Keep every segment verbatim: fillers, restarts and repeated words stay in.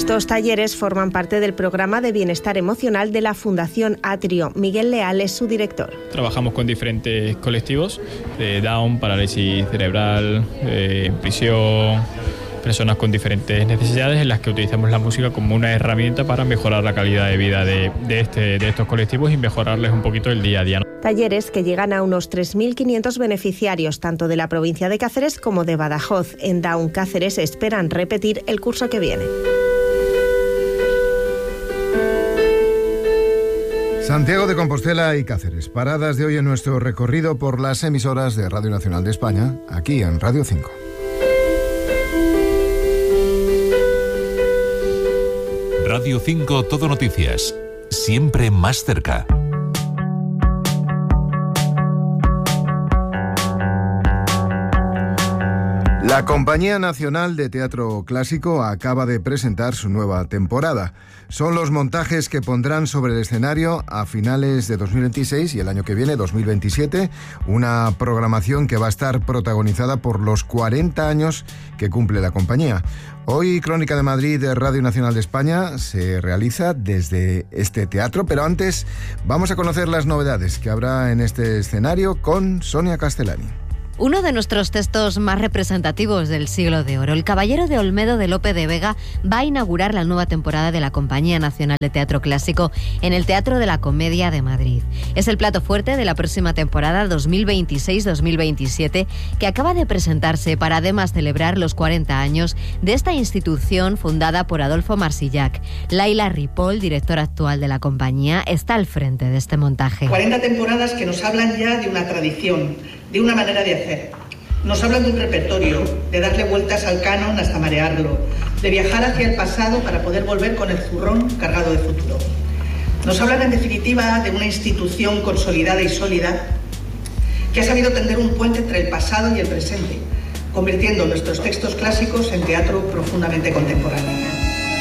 Estos talleres forman parte del programa de bienestar emocional de la Fundación Atrio. Miguel Leal es su director. Trabajamos con diferentes colectivos de Down, parálisis cerebral, eh, prisión, personas con diferentes necesidades, en las que utilizamos la música como una herramienta para mejorar la calidad de vida de, de, este, de estos colectivos y mejorarles un poquito el día a día. Talleres que llegan a unos tres mil quinientos beneficiarios, tanto de la provincia de Cáceres como de Badajoz. En Down Cáceres esperan repetir el curso que viene. Santiago de Compostela y Cáceres, paradas de hoy en nuestro recorrido por las emisoras de Radio Nacional de España, aquí en Radio cinco. Radio cinco Todo Noticias, siempre más cerca. La Compañía Nacional de Teatro Clásico acaba de presentar su nueva temporada. Son los montajes que pondrán sobre el escenario a finales de dos mil veintiséis y el año que viene, dos mil veintisiete, una programación que va a estar protagonizada por los cuarenta años que cumple la compañía. Hoy Crónica de Madrid de Radio Nacional de España se realiza desde este teatro, pero antes vamos a conocer las novedades que habrá en este escenario con Sonia Castellani. Uno de nuestros textos más representativos del siglo de oro, El Caballero de Olmedo de Lope de Vega, va a inaugurar la nueva temporada de la Compañía Nacional de Teatro Clásico en el Teatro de la Comedia de Madrid. Es el plato fuerte de la próxima temporada dos mil veintiséis dos mil veintisiete, que acaba de presentarse para además celebrar los cuarenta años de esta institución fundada por Adolfo Marsillac. Laila Ripoll, directora actual de la compañía, está al frente de este montaje. cuarenta temporadas que nos hablan ya de una tradición, de una manera de hacer. Nos hablan de un repertorio, de darle vueltas al canon hasta marearlo, de viajar hacia el pasado para poder volver con el zurrón cargado de futuro. Nos hablan en definitiva de una institución consolidada y sólida que ha sabido tender un puente entre el pasado y el presente, convirtiendo nuestros textos clásicos en teatro profundamente contemporáneo.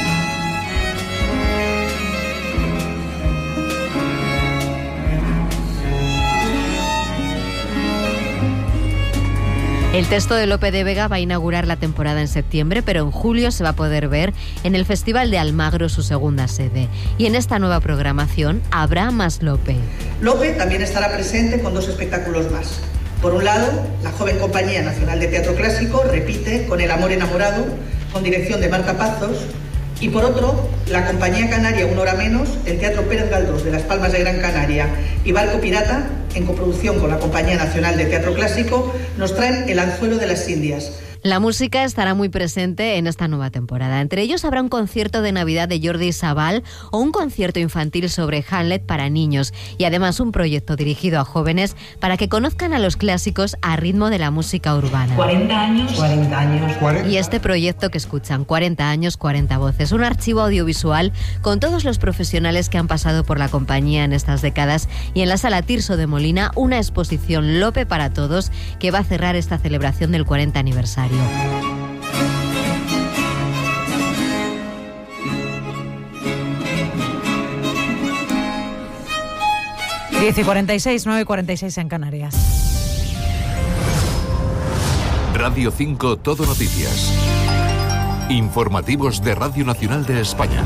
El texto de Lope de Vega va a inaugurar la temporada en septiembre, pero en julio se va a poder ver en el Festival de Almagro, su segunda sede. Y en esta nueva programación habrá más Lope. Lope también estará presente con dos espectáculos más. Por un lado, la joven Compañía Nacional de Teatro Clásico repite con El Amor Enamorado, con dirección de Marta Pazos. Y por otro, la Compañía Canaria Una Hora Menos, el Teatro Pérez Galdós de Las Palmas de Gran Canaria y Barco Pirata, en coproducción con la Compañía Nacional de Teatro Clásico, nos traen El Anzuelo de las Indias. La música estará muy presente en esta nueva temporada. Entre ellos habrá un concierto de Navidad de Jordi Sabal o un concierto infantil sobre Hamlet para niños y además un proyecto dirigido a jóvenes para que conozcan a los clásicos a ritmo de la música urbana. cuarenta años, cuarenta años. Y este proyecto que escuchan, cuarenta años, cuarenta voces, un archivo audiovisual con todos los profesionales que han pasado por la compañía en estas décadas y en la Sala Tirso de Molina una exposición Lope para todos que va a cerrar esta celebración del cuarenta aniversario. diez y cuarenta y seis, nueve y cuarenta y seis en Canarias. Radio cinco Todo Noticias. Informativos de Radio Nacional de España.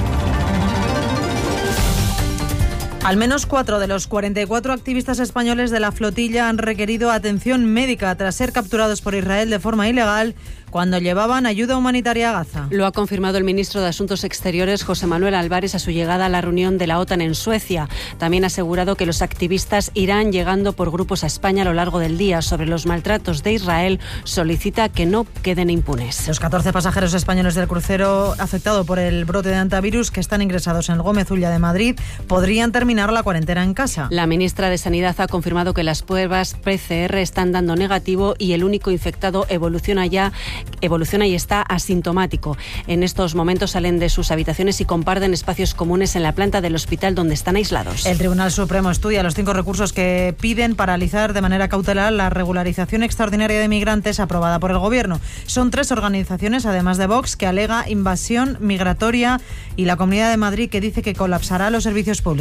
Al menos cuatro de los cuarenta y cuatro activistas españoles de la flotilla han requerido atención médica tras ser capturados por Israel de forma ilegal cuando llevaban ayuda humanitaria a Gaza. Lo ha confirmado el ministro de Asuntos Exteriores, José Manuel Álvarez, a su llegada a la reunión de la OTAN en Suecia. También ha asegurado que los activistas irán llegando por grupos a España a lo largo del día. Sobre los maltratos de Israel, solicita que no queden impunes. Los catorce pasajeros españoles del crucero afectado por el brote de antivirus que están ingresados en el Gómez Ulla de Madrid podrían terminar la cuarentena en casa. La ministra de Sanidad ha confirmado que las pruebas P C R están dando negativo y el único infectado evoluciona ya evoluciona y está asintomático. En estos momentos salen de sus habitaciones y comparten espacios comunes en la planta del hospital donde están aislados. El Tribunal Supremo estudia los cinco recursos que piden paralizar de manera cautelar la regularización extraordinaria de migrantes aprobada por el Gobierno. Son tres organizaciones, además de Vox, que alega invasión migratoria y la Comunidad de Madrid, que dice que colapsará los servicios públicos. El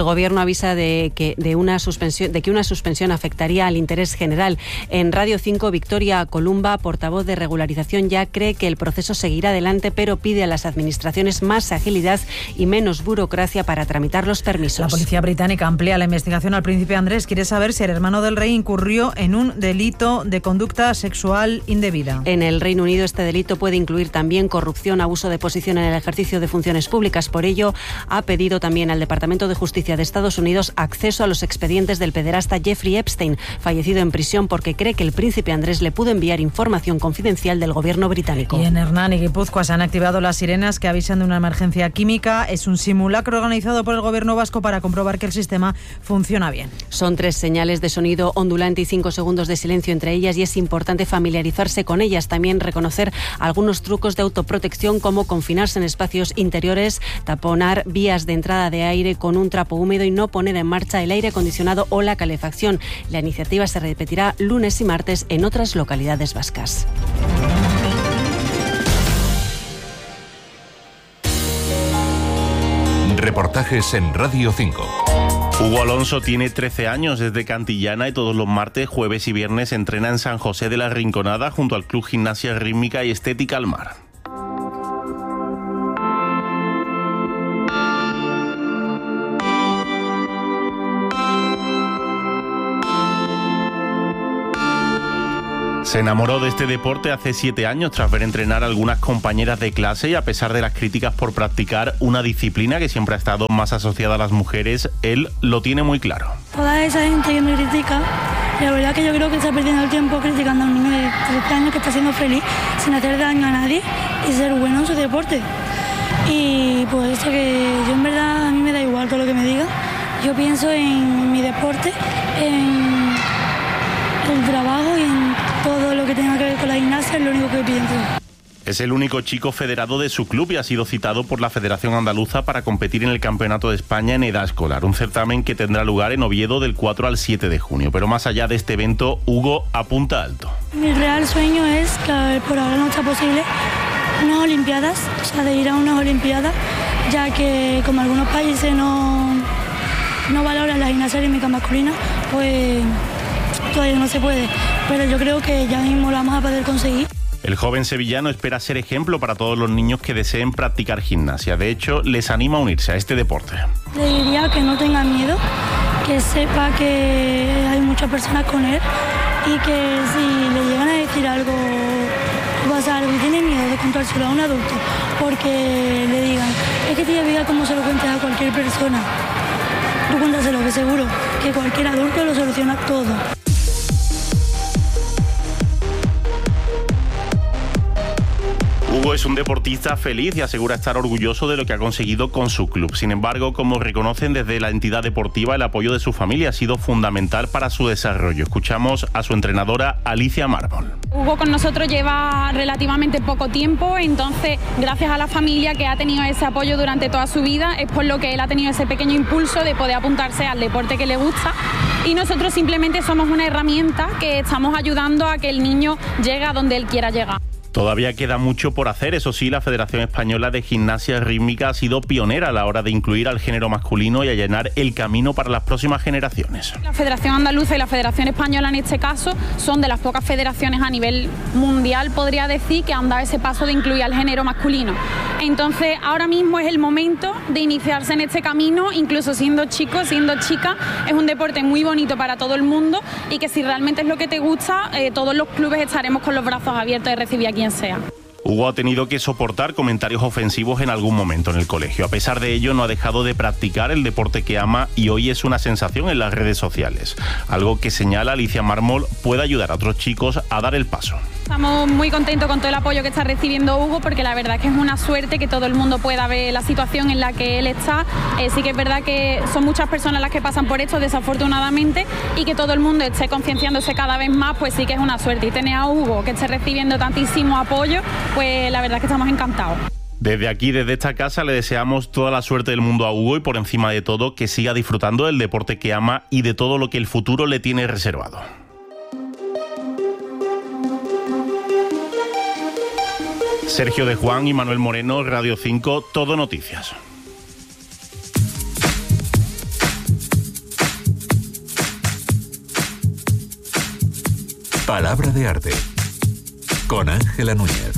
El Gobierno avisa de que, de una suspensión, de que una suspensión afectaría al interés general. En Radio cinco, Victoria Columba, portavoz de regularización, ya cree que el proceso seguirá adelante, pero pide a las administraciones más agilidad y menos burocracia para tramitar los permisos. La policía británica amplía la investigación al príncipe Andrés. Quiere saber si el hermano del rey incurrió en un delito de conducta sexual indebida. En el Reino Unido este delito puede incluir también corrupción, abuso de posición en el ejercicio de funciones públicas. Por ello, ha pedido también al Departamento de Justicia de Estados Unidos acceso a los expedientes del pederasta Jeffrey Epstein, fallecido en prisión porque cree que el príncipe Andrés le pudo enviar información confidencial del gobierno británico. Y en Hernán y Guipúzcoa se han activado las sirenas que avisan de una emergencia química. Es un simulacro organizado por el gobierno vasco para comprobar que el sistema funciona bien. Son tres señales de sonido ondulante y cinco segundos de silencio entre ellas, y es importante familiarizarse con ellas. También reconocer algunos trucos de autoprotección, como confinarse en espacios interiores, taponar vías de entrada de aire con un trapo húmedo y no poner en marcha el aire acondicionado o la calefacción. La iniciativa se repetirá lunes y martes en otras localidades vascas. Reportajes en Radio cinco. Hugo Alonso tiene trece años, es de Cantillana y todos los martes, jueves y viernes entrena en San José de la Rinconada junto al Club Gimnasia Rítmica y Estética Al Mar. Se enamoró de este deporte hace siete años tras ver entrenar a algunas compañeras de clase, y a pesar de las críticas por practicar una disciplina que siempre ha estado más asociada a las mujeres, él lo tiene muy claro. Toda esa gente que me critica, la verdad que yo creo que está perdiendo el tiempo criticando a un niño de trece años que está siendo feliz sin hacer daño a nadie y ser bueno en su deporte. Y pues eso, que yo en verdad a mí me da igual todo lo que me digan. Yo pienso en mi deporte, en el trabajo y en todo lo que tenga que ver con la gimnasia, es lo único que pienso. Es el único chico federado de su club y ha sido citado por la Federación Andaluza para competir en el Campeonato de España en edad escolar, un certamen que tendrá lugar en Oviedo del cuatro al siete de junio. Pero más allá de este evento, Hugo apunta alto. Mi real sueño es, que por ahora no está posible, unas Olimpiadas, o sea, de ir a unas Olimpiadas, ya que como algunos países no, no valoran la gimnasia rítmica masculina, pues todavía no se puede, pero yo creo que ya mismo lo vamos a poder conseguir. El joven sevillano espera ser ejemplo para todos los niños que deseen practicar gimnasia. De hecho, les anima a unirse a este deporte. Le diría que no tenga miedo, que sepa que hay muchas personas con él y que si le llegan a decir algo o pasa algo y tiene miedo de contárselo a un adulto, porque le digan, es que te vida como se lo cuentes a cualquier persona. Tú cuéntaselo, que seguro que cualquier adulto lo soluciona todo. Hugo es un deportista feliz y asegura estar orgulloso de lo que ha conseguido con su club. Sin embargo, como reconocen desde la entidad deportiva, el apoyo de su familia ha sido fundamental para su desarrollo. Escuchamos a su entrenadora, Alicia Mármol. Hugo con nosotros lleva relativamente poco tiempo, entonces gracias a la familia que ha tenido ese apoyo durante toda su vida, es por lo que él ha tenido ese pequeño impulso de poder apuntarse al deporte que le gusta, y nosotros simplemente somos una herramienta que estamos ayudando a que el niño llegue a donde él quiera llegar. Todavía queda mucho por hacer, eso sí, la Federación Española de Gimnasia Rítmica ha sido pionera a la hora de incluir al género masculino y allanar el camino para las próximas generaciones. La Federación Andaluza y la Federación Española en este caso son de las pocas federaciones a nivel mundial, podría decir, que han dado ese paso de incluir al género masculino. Entonces, ahora mismo es el momento de iniciarse en este camino, incluso siendo chico, siendo chica. Es un deporte muy bonito para todo el mundo y que si realmente es lo que te gusta, eh, todos los clubes estaremos con los brazos abiertos de recibir a quien sea. Hugo ha tenido que soportar comentarios ofensivos en algún momento en el colegio. A pesar de ello, no ha dejado de practicar el deporte que ama y hoy es una sensación en las redes sociales. Algo que, señala Alicia Mármol, puede ayudar a otros chicos a dar el paso. Estamos muy contentos con todo el apoyo que está recibiendo Hugo, porque la verdad es que es una suerte que todo el mundo pueda ver la situación en la que él está. Eh, sí que es verdad que son muchas personas las que pasan por esto, desafortunadamente, y que todo el mundo esté concienciándose cada vez más, pues sí que es una suerte. Y tener a Hugo que esté recibiendo tantísimo apoyo, pues la verdad es que estamos encantados. Desde aquí, desde esta casa, le deseamos toda la suerte del mundo a Hugo y, por encima de todo, que siga disfrutando del deporte que ama y de todo lo que el futuro le tiene reservado. Sergio de Juan y Manuel Moreno, Radio cinco, Todo Noticias. Palabra de arte. Con Ángela Núñez.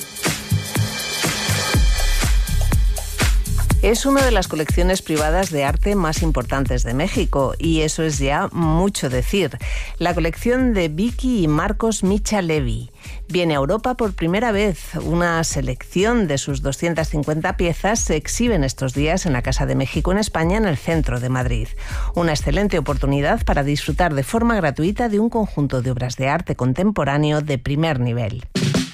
Es una de las colecciones privadas de arte más importantes de México y eso es ya mucho decir. La colección de Vicky y Marcos Micha-Levi. Viene a Europa por primera vez. Una selección de sus doscientas cincuenta piezas se exhiben estos días en la Casa de México en España, en el centro de Madrid. Una excelente oportunidad para disfrutar de forma gratuita de un conjunto de obras de arte contemporáneo de primer nivel.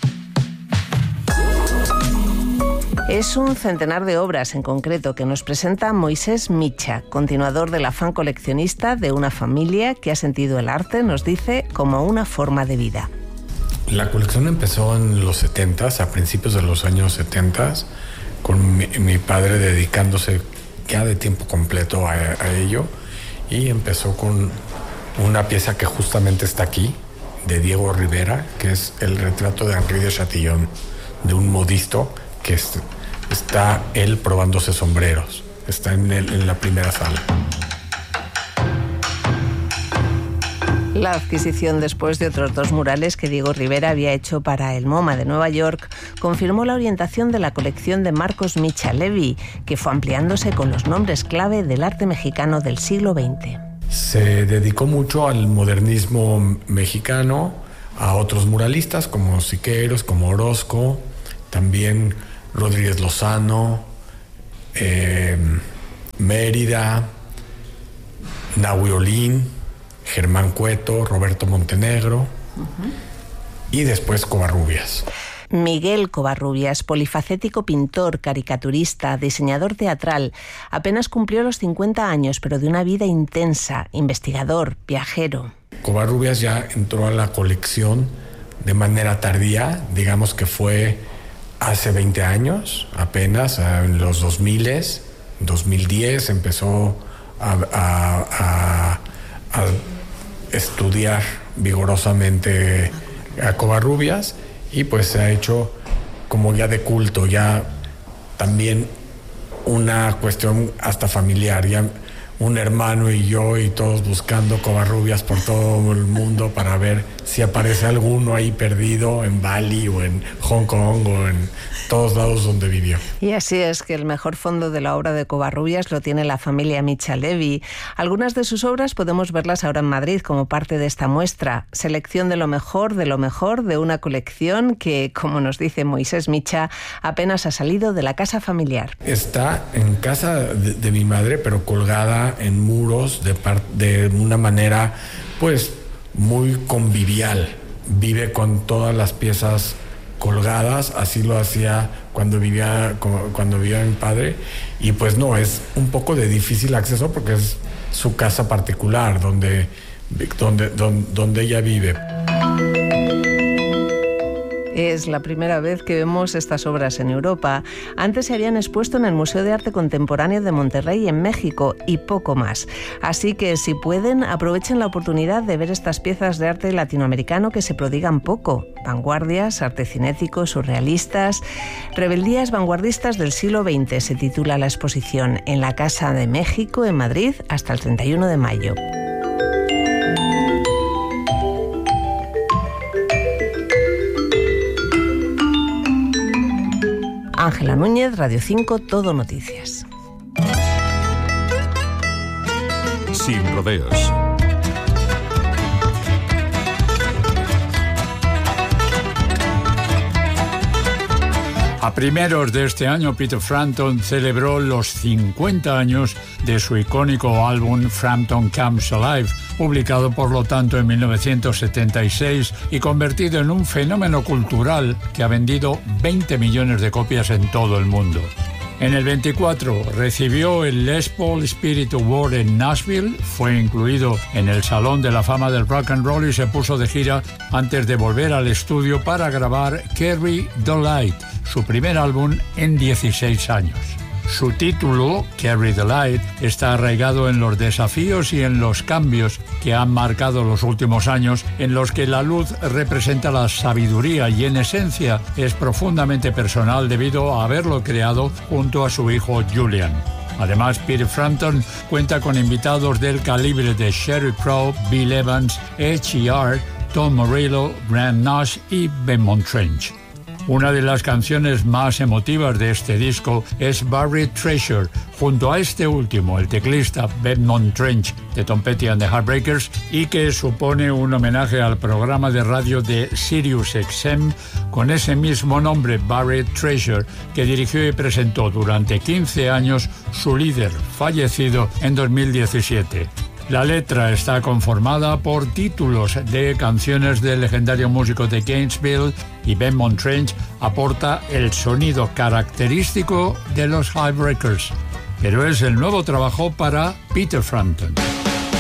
Es un centenar de obras en concreto que nos presenta Moisés Micha, continuador del afán coleccionista de una familia que ha sentido el arte, nos dice, como una forma de vida. La colección empezó en los setentas, a principios de los años setentas, con mi, mi padre dedicándose ya de tiempo completo a, a ello, y empezó con una pieza que justamente está aquí, de Diego Rivera, que es el retrato de Henri de Chatillon, de un modisto que es, está él probándose sombreros. Está en, el, en la primera sala. La adquisición, después de otros dos murales que Diego Rivera había hecho para el MoMA de Nueva York, confirmó la orientación de la colección de Marcos Micha-Levi, que fue ampliándose con los nombres clave del arte mexicano del siglo veinte. Se dedicó mucho al modernismo mexicano, a otros muralistas como Siqueiros, como Orozco, también Rodríguez Lozano, eh, Mérida, Nahui Olin, Germán Cueto, Roberto Montenegro, uh-huh. y después Covarrubias. Miguel Covarrubias, polifacético pintor, caricaturista, diseñador teatral, apenas cumplió los cincuenta años, pero de una vida intensa, investigador, viajero. Covarrubias ya entró a la colección de manera tardía, digamos que fue hace veinte años, apenas, en los dos mil, dos mil diez empezó a, a, a, a estudiar vigorosamente a Covarrubias y pues se ha hecho como ya de culto, ya también una cuestión hasta familiar, ya un hermano y yo y todos buscando Covarrubias por todo el mundo para ver si aparece alguno ahí perdido en Bali o en Hong Kong o en todos lados donde vivió. Y así es que el mejor fondo de la obra de Covarrubias lo tiene la familia Micha-Levi. Algunas de sus obras podemos verlas ahora en Madrid como parte de esta muestra. Selección de lo mejor de lo mejor de una colección que, como nos dice Moisés Micha, apenas ha salido de la casa familiar. Está en casa de, de mi madre, pero colgada en muros de, par, de una manera pues muy convivial. Vive con todas las piezas colgadas, así lo hacía cuando vivía cuando vivía mi padre, y pues no, es un poco de difícil acceso porque es su casa particular donde, donde, donde, donde ella vive. Es la primera vez que vemos estas obras en Europa. Antes se habían expuesto en el Museo de Arte Contemporáneo de Monterrey, en México, y poco más. Así que, si pueden, aprovechen la oportunidad de ver estas piezas de arte latinoamericano que se prodigan poco. Vanguardias, arte cinético, surrealistas, rebeldías vanguardistas del siglo veinte, se titula la exposición, en la Casa de México, en Madrid, hasta el treinta y uno de mayo. Ángela Núñez, Radio cinco, Todo Noticias. Sin rodeos. A primeros de este año, Peter Frampton celebró los cincuenta años de su icónico álbum Frampton Comes Alive, publicado por lo tanto en mil novecientos setenta y seis y convertido en un fenómeno cultural que ha vendido veinte millones de copias en todo el mundo. En el veinticuatro recibió el Les Paul Spirit Award en Nashville, fue incluido en el Salón de la Fama del Rock and Roll y se puso de gira antes de volver al estudio para grabar Carry the Light, su primer álbum en dieciséis años. Su título, Carry the Light, está arraigado en los desafíos y en los cambios que han marcado los últimos años, en los que la luz representa la sabiduría y en esencia es profundamente personal debido a haberlo creado junto a su hijo Julian. Además, Peter Frampton cuenta con invitados del calibre de Sheryl Crow, Bill Evans, Edge y Art, Tom Morello, Graham Nash y Benmont Trench. Una de las canciones más emotivas de este disco es Buried Treasure. Junto a este último, el teclista Benmont Trench de Tom Petty and the Heartbreakers, y que supone un homenaje al programa de radio de Sirius X M con ese mismo nombre, Buried Treasure, que dirigió y presentó durante quince años su líder, fallecido en dos mil diecisiete. La letra está conformada por títulos de canciones del legendario músico de Gainesville, y Benmont Trench aporta el sonido característico de los Heartbreakers. Pero es el nuevo trabajo para Peter Frampton.